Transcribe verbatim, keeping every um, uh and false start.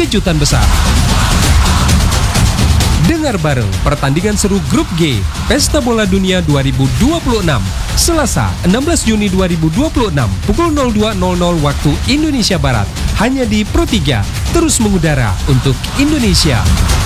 kejutan besar. Dengar bareng pertandingan seru Grup G Pesta Bola Dunia dua ribu dua puluh enam Selasa enam belas Juni dua ribu dua puluh enam pukul nol dua nol nol waktu Indonesia Barat hanya di Pro tiga, terus mengudara untuk Indonesia.